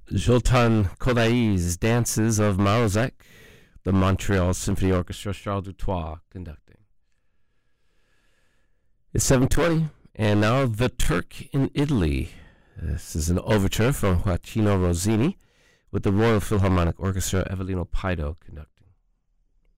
Zoltan Kodai's Dances of Marozek, the Montreal Symphony Orchestra, Charles Dutoit conducting. It's 7:20, and now The Turk in Italy. This is an overture from Gioacchino Rossini with the Royal Philharmonic Orchestra, Evelino Paido conducting.